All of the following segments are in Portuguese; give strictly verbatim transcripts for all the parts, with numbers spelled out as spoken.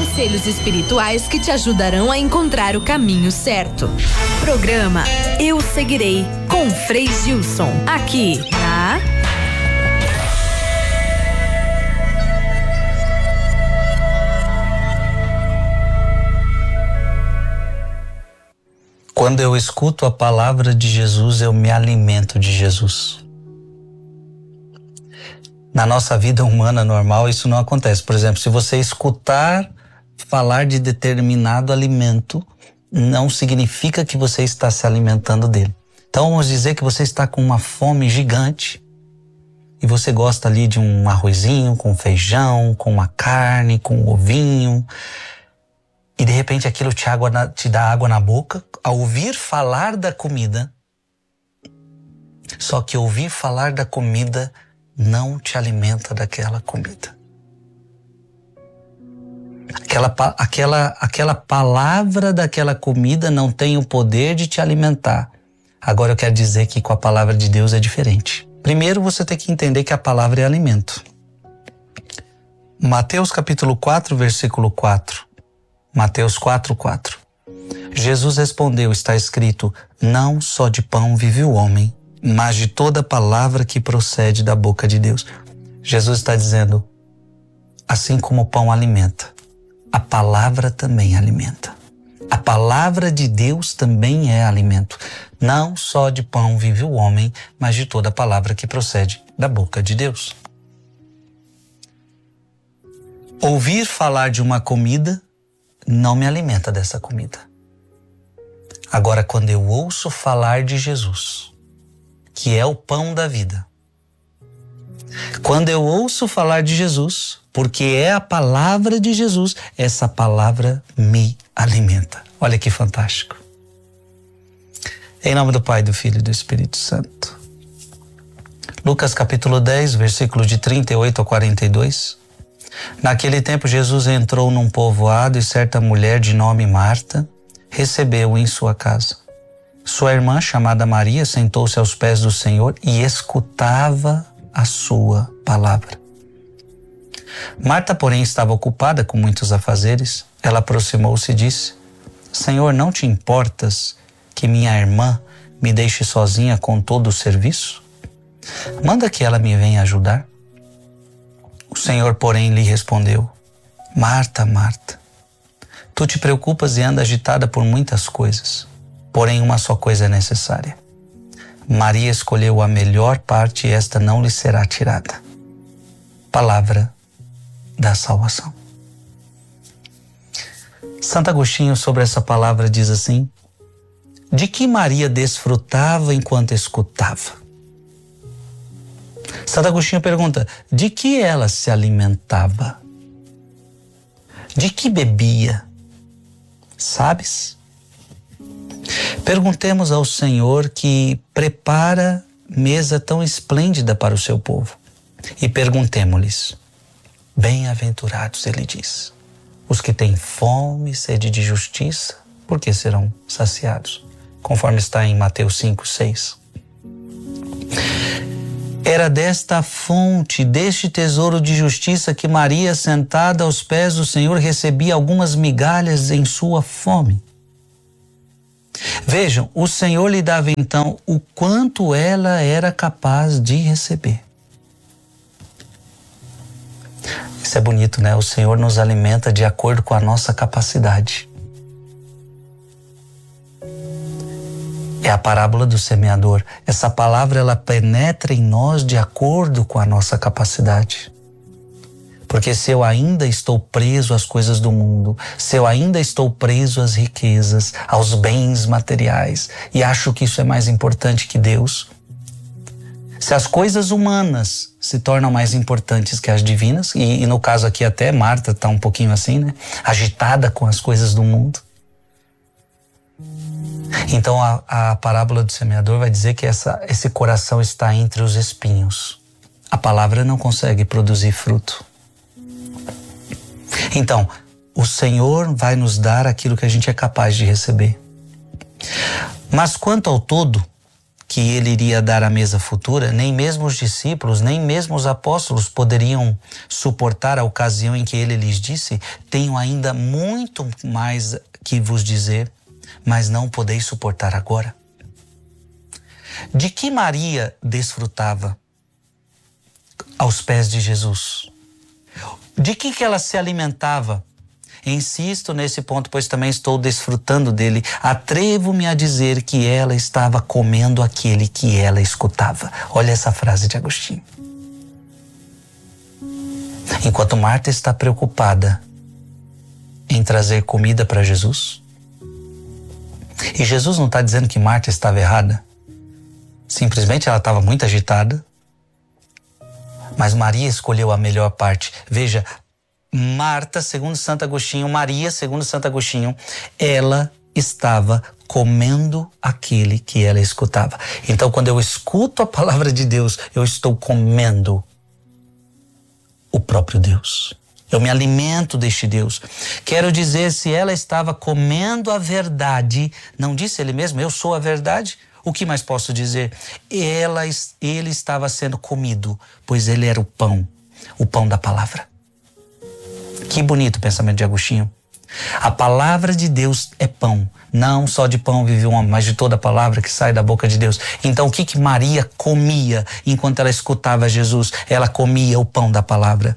conselhos espirituais que te ajudarão a encontrar o caminho certo. Programa Eu Seguirei, com Frei Gilson, aqui na... Quando eu escuto a palavra de Jesus, eu me alimento de Jesus. Na nossa vida humana normal, isso não acontece. Por exemplo, se você escutar falar de determinado alimento, não significa que você está se alimentando dele. Então, vamos dizer que você está com uma fome gigante e você gosta ali de um arrozinho com feijão, com uma carne, com um ovinho, e de repente aquilo te, água na, te dá água na boca ao ouvir falar da comida. Só que ouvir falar da comida não te alimenta daquela comida. Aquela, aquela, aquela palavra daquela comida não tem o poder de te alimentar. Agora eu quero dizer que com a palavra de Deus é diferente. Primeiro você tem que entender que a palavra é alimento. Mateus capítulo quatro, versículo quatro. Mateus quatro, quatro. Jesus respondeu, está escrito, não só de pão vive o homem, mas de toda palavra que procede da boca de Deus. Jesus está dizendo, assim como o pão alimenta, a palavra também alimenta. A palavra de Deus também é alimento. Não só de pão vive o homem, mas de toda palavra que procede da boca de Deus. Ouvir falar de uma comida não me alimenta dessa comida. Agora, quando eu ouço falar de Jesus, que é o pão da vida, quando eu ouço falar de Jesus, porque é a palavra de Jesus, essa palavra me alimenta. Olha que fantástico. Em nome do Pai, do Filho e do Espírito Santo. Lucas capítulo dez, versículo de trinta e oito a quarenta e dois. Naquele tempo Jesus entrou num povoado e certa mulher de nome Marta recebeu-o em sua casa. Sua irmã, chamada Maria, sentou-se aos pés do Senhor e escutava a sua palavra. Marta, porém, estava ocupada com muitos afazeres. Ela aproximou-se e disse, Senhor, não te importas que minha irmã me deixe sozinha com todo o serviço? Manda que ela me venha ajudar. O Senhor, porém, lhe respondeu, Marta, Marta, tu te preocupas e andas agitada por muitas coisas, porém uma só coisa é necessária. Maria escolheu a melhor parte e esta não lhe será tirada. Palavra da salvação. Santo Agostinho, sobre essa palavra, diz assim, de que Maria desfrutava enquanto escutava? Santo Agostinho pergunta, de que ela se alimentava? De que bebia? Sabes? Perguntemos ao Senhor que prepara mesa tão esplêndida para o seu povo. E perguntemos-lhes, bem-aventurados, ele diz, os que têm fome e sede de justiça, porque serão saciados, conforme está em Mateus cinco, seis. Era desta fonte, deste tesouro de justiça que Maria, sentada aos pés do Senhor, recebia algumas migalhas em sua fome. Vejam, o Senhor lhe dava então o quanto ela era capaz de receber. Isso é bonito, né? O Senhor nos alimenta de acordo com a nossa capacidade. É a parábola do semeador. Essa palavra, ela penetra em nós de acordo com a nossa capacidade. Porque se eu ainda estou preso às coisas do mundo, se eu ainda estou preso às riquezas, aos bens materiais, e acho que isso é mais importante que Deus, se as coisas humanas se tornam mais importantes que as divinas, e, e no caso aqui até Marta está um pouquinho assim, né? Agitada com as coisas do mundo. Então a, a parábola do semeador vai dizer que essa, esse coração está entre os espinhos. A palavra não consegue produzir fruto. Então, o Senhor vai nos dar aquilo que a gente é capaz de receber. Mas quanto ao todo, que ele iria dar à mesa futura, nem mesmo os discípulos, nem mesmo os apóstolos poderiam suportar a ocasião em que ele lhes disse: tenho ainda muito mais que vos dizer, mas não podeis suportar agora. De que Maria desfrutava aos pés de Jesus? De que que ela se alimentava? Insisto nesse ponto, pois também estou desfrutando dele. Atrevo-me a dizer que ela estava comendo aquele que ela escutava. Olha essa frase de Agostinho. Enquanto Marta está preocupada em trazer comida para Jesus, e Jesus não está dizendo que Marta estava errada, simplesmente ela estava muito agitada, mas Maria escolheu a melhor parte. Veja, Marta, segundo Santo Agostinho, Maria, segundo Santo Agostinho, ela estava comendo aquele que ela escutava. Então, quando eu escuto a palavra de Deus, eu estou comendo o próprio Deus. Eu me alimento deste Deus. Quero dizer, se ela estava comendo a verdade, não disse ele mesmo, eu sou a verdade? O que mais posso dizer? Ela, ele estava sendo comido, pois ele era o pão, o pão da palavra. Que bonito o pensamento de Agostinho. A palavra de Deus é pão. Não só de pão vive o homem, mas de toda a palavra que sai da boca de Deus. Então o que que Maria comia enquanto ela escutava Jesus? Ela comia o pão da palavra.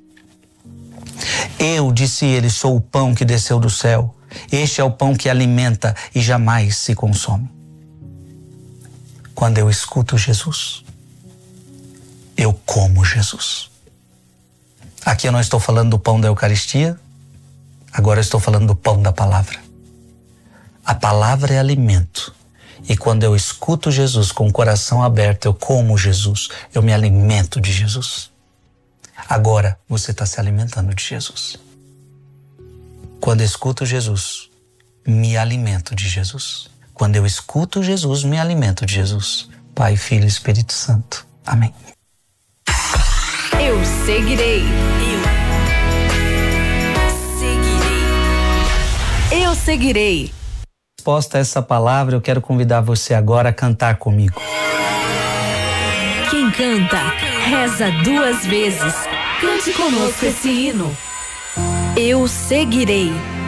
Eu, disse ele, sou o pão que desceu do céu. Este é o pão que alimenta e jamais se consome. Quando eu escuto Jesus, eu como Jesus. Aqui eu não estou falando do pão da Eucaristia, agora eu estou falando do pão da palavra. A palavra é alimento. E quando eu escuto Jesus com o coração aberto, eu como Jesus, eu me alimento de Jesus. Agora você está se alimentando de Jesus. Quando eu escuto Jesus, me alimento de Jesus. Quando eu escuto Jesus, me alimento de Jesus. Pai, Filho e Espírito Santo. Amém. Eu seguirei. Eu seguirei. Eu seguirei. Resposta a essa palavra, eu quero convidar você agora a cantar comigo. Quem canta, reza duas vezes. Cante conosco esse hino. Eu seguirei.